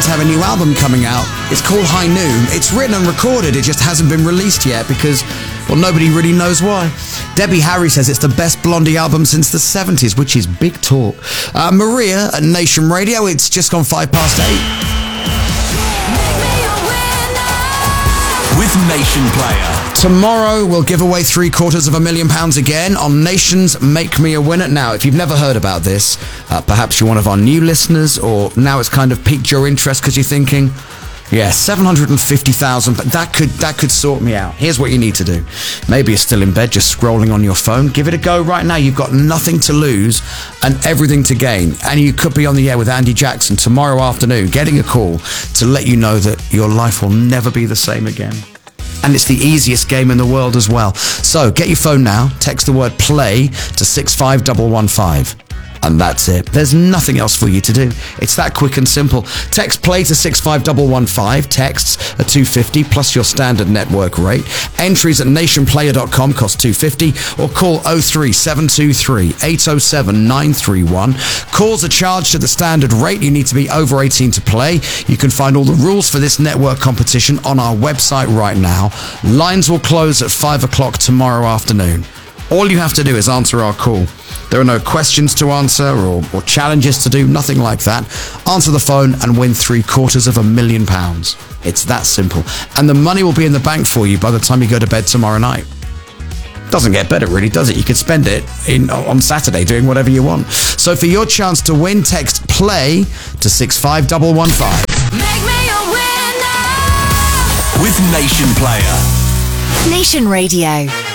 to have a new album coming out. It's called High Noon. It's written and recorded, it just hasn't been released yet because, well, nobody really knows why. Debbie Harry says it's the best Blondie album since the 70s, which is big talk. Maria at Nation Radio, it's just gone 8:05. With Nation Player. Tomorrow we'll give away £750,000 again on Nation's Make Me a Winner. Now, if you've never heard about this, perhaps you're one of our new listeners, or now it's kind of piqued your interest because you're thinking, yeah, 750,000, but that could sort me out. Here's what you need to do. Maybe you're still in bed, just scrolling on your phone. Give it a go right now. You've got nothing to lose and everything to gain. And you could be on the air with Andy Jackson tomorrow afternoon, getting a call to let you know that your life will never be the same again. And it's the easiest game in the world as well. So get your phone now, text the word play to 65115. And that's it. There's nothing else for you to do. It's that quick and simple. Text play to 65115. Texts are $2.50 plus your standard network rate. Entries at nationplayer.com cost $2.50 or call 03723 807 931. Calls are charged at the standard rate. You need to be over 18 to play. You can find all the rules for this network competition on our website right now. Lines will close at 5 o'clock tomorrow afternoon. All you have to do is answer our call. There are no questions to answer or challenges to do, nothing like that. Answer the phone and win £750,000. It's that simple. And the money will be in the bank for you by the time you go to bed tomorrow night. Doesn't get better really, does it? You could spend it on Saturday doing whatever you want. So for your chance to win, text play to 65115. Make me a winner with Nation Player. Nation Radio.